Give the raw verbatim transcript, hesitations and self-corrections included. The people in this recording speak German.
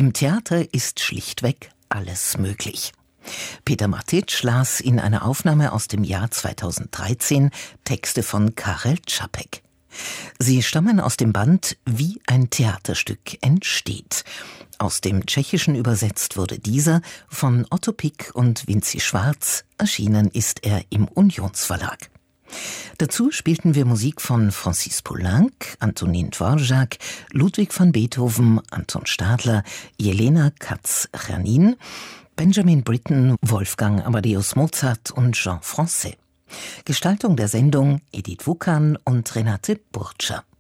Im Theater ist schlichtweg alles möglich. Peter Matic las in einer Aufnahme aus dem Jahr zweitausenddreizehn Texte von Karel Čapek. Sie stammen aus dem Band Wie ein Theaterstück entsteht. Aus dem Tschechischen übersetzt wurde dieser von Otto Pick und Vinci Schwarz. Erschienen ist er im Unionsverlag. Dazu spielten wir Musik von Francis Poulenc, Antonin Dvorak, Ludwig van Beethoven, Anton Stadler, Jelena Katz-Czernin, Benjamin Britten, Wolfgang Amadeus Mozart und Jean Francais. Gestaltung der Sendung Edith Wukan und Renate Burtscher.